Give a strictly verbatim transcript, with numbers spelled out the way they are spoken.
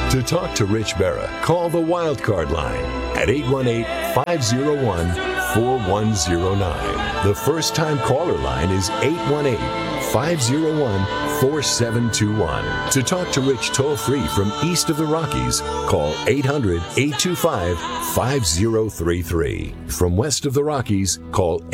To talk to Rich Berra, call the Wildcard line at eight one eight, five oh one, four one oh nine. The first-time caller line is eight one eight, five oh one, four seven two one. To talk to Rich toll-free from east of the Rockies, call eight hundred, eight two five, five oh three three. From west of the Rockies, call